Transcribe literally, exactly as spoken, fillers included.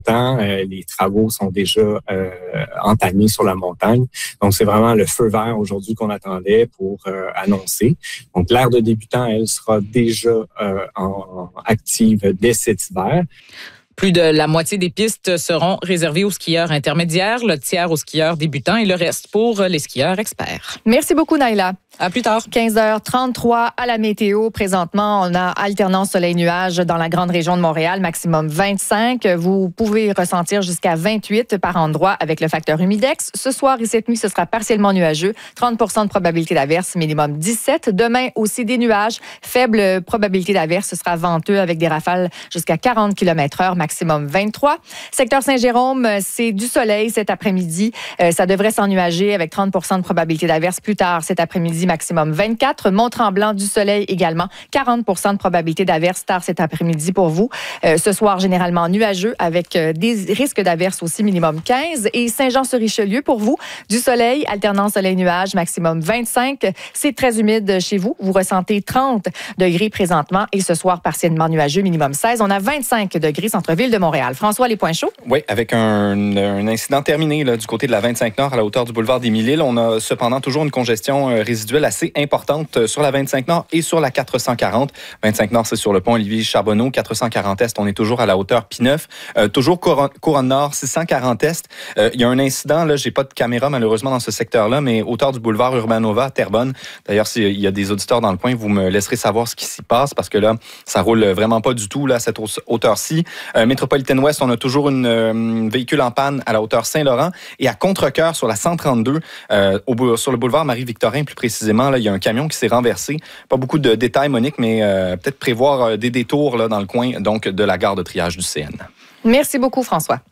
temps. Euh, les travaux sont déjà euh, entamés sur la montagne. Donc, c'est vraiment le feu vert aujourd'hui qu'on attendait pour euh, annoncer. Donc, l'aire de débutant, elle sera déjà euh, en, en active dès cet hiver. Plus de la moitié des pistes seront réservées aux skieurs intermédiaires, le tiers aux skieurs débutants et le reste pour les skieurs experts. Merci beaucoup, Naila. À plus tard. quinze heures trente-trois à la météo. Présentement, on a alternance soleil-nuage dans la grande région de Montréal, maximum vingt-cinq. Vous pouvez ressentir jusqu'à vingt-huit par endroit avec le facteur humidex. Ce soir et cette nuit, ce sera partiellement nuageux. trente pour cent de probabilité d'averse, minimum dix-sept. Demain, aussi des nuages. Faible probabilité d'averse. Ce sera venteux avec des rafales jusqu'à quarante kilomètres heure, maximum vingt-trois. Secteur Saint-Jérôme, c'est du soleil cet après-midi. Euh, ça devrait s'ennuager avec trente pour cent de probabilité d'averse plus tard cet après-midi, maximum vingt-quatre. Mont-Tremblant, du soleil également. quarante pour cent de probabilité d'averse tard cet après-midi pour vous. Euh, ce soir, généralement nuageux avec euh, des risques d'averse aussi, minimum quinze. Et Saint-Jean-sur-Richelieu, pour vous, du soleil, alternance soleil-nuage, maximum vingt-cinq. C'est très humide chez vous. Vous ressentez trente degrés présentement et ce soir, partiellement nuageux, minimum seize. On a vingt-cinq degrés centre-ville de Montréal. François, les points chauds? Oui, avec un, un incident terminé là, du côté de la vingt-cinq Nord à la hauteur du boulevard des Mille-Îles. On a cependant toujours une congestion euh, résiduelle assez importante sur la vingt-cinq Nord et sur la quatre cent quarante. vingt-cinq Nord, c'est sur le pont Olivier-Charbonneau. quatre cent quarante Est, on est toujours à la hauteur P-neuf. Euh, toujours Couronne, Couronne Nord, six cent quarante Est. Euh, il y a un incident, là, j'ai pas de caméra malheureusement dans ce secteur-là, mais hauteur du boulevard Urbanova, Terrebonne. D'ailleurs, s'il y a des auditeurs dans le coin, vous me laisserez savoir ce qui s'y passe parce que là, ça roule vraiment pas du tout là, à cette hauteur-ci. Euh, Métropolitaine Ouest, on a toujours une euh, véhicule en panne à la hauteur Saint-Laurent et à Contrecœur sur la cent trente-deux, euh, au, sur le boulevard Marie-Victorin plus précisément. Là, il y a un camion qui s'est renversé. Pas beaucoup de détails, Monique, mais euh, peut-être prévoir euh, des détours là, dans le coin donc de la gare de triage du C N. Merci beaucoup, François.